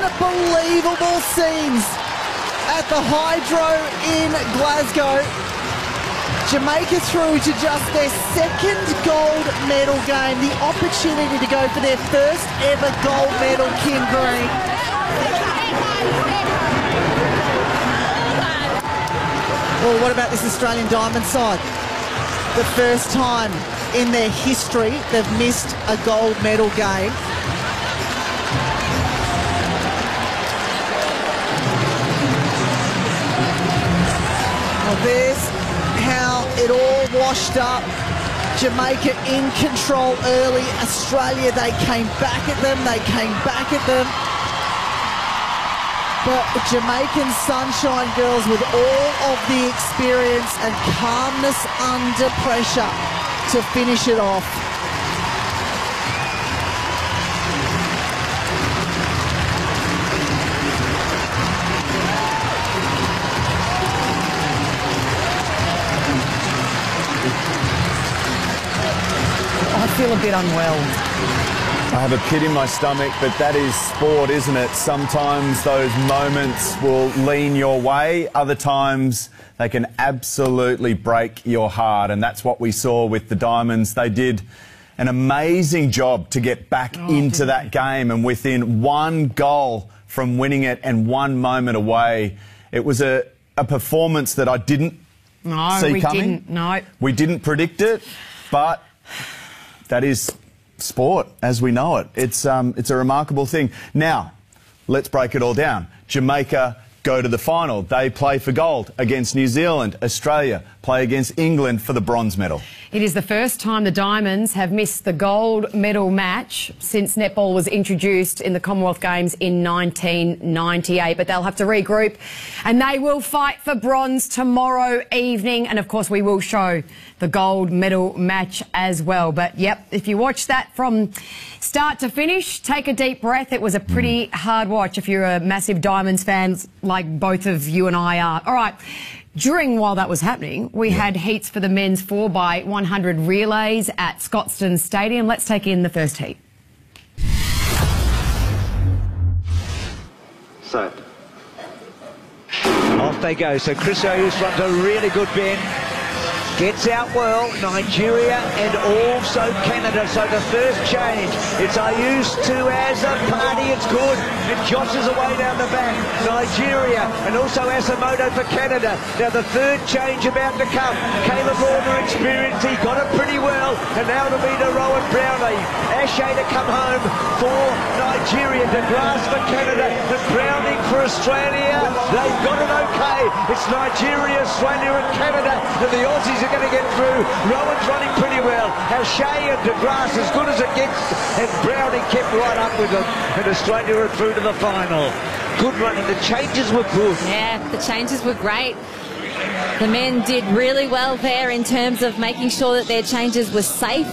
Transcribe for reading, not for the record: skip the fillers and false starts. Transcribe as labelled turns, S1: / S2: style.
S1: unbelievable scenes at the Hydro in Glasgow. Jamaica through to just their second gold medal game, the opportunity to go for their first ever gold medal, Kim Green. Well, what about this Australian Diamond side? The first time in their history they've missed a gold medal game. Well, there's how it all washed up. Jamaica in control early. Australia, they came back at them. But Jamaican Sunshine Girls, with all of the experience and calmness under pressure to finish it off. I feel a bit unwell.
S2: I have a pit in my stomach, but that is sport, isn't it? Sometimes those moments will lean your way. Other times they can absolutely break your heart. And that's what we saw with the Diamonds. They did an amazing job to get back into that game. And within one goal from winning it and one moment away, it was a performance that I didn't see coming. We didn't predict it, but that is sport as we know it. It's a remarkable thing. Now, let's break it all down. Jamaica go to the final. They play for gold against New Zealand. Australia play against England for the bronze medal.
S3: It is the first time the Diamonds have missed the gold medal match since netball was introduced in the Commonwealth Games in 1998. But they'll have to regroup and they will fight for bronze tomorrow evening. And, of course, we will show the gold medal match as well. But, yep, if you watch that from start to finish, take a deep breath. It was a pretty hard watch if you're a massive Diamonds fan like both of you and I are. All right. While that was happening, we had heats for the men's 4x100 relays at Scotstoun Stadium. Let's take in the first heat.
S4: So, off they go. So Chris Oyus runs a really good bend. Gets out well, Nigeria and also Canada. So the first change, it's Ayus to Azapati, it's good. And Josh is away down the back. Nigeria and also Asamoto for Canada. Now the third change about to come. Caleb Horner experienced, he got it pretty well. And now it'll be to Rowan Brownlee. Ashe to come home for Nigeria. De Grasse for Canada. And Browning for Australia. They've got it okay. It's Nigeria, Australia and Canada. And the Aussies are going to get through. Rowan's running pretty well. Ashe and De Grasse as good as it gets. And Browning kept right up with them. And Australia are through to the final. Good running. The changes were good.
S5: Yeah, the changes were great. The men did really well there in terms of making sure that their changes were safe.